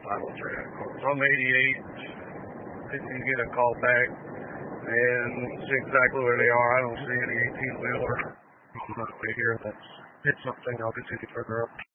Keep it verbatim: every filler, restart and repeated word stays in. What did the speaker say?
five oh three. It's on eighty-eight. If you get a call back and see exactly where they are, I don't see any eighteen-wheeler on the way here. That's hit something. I'll continue further up.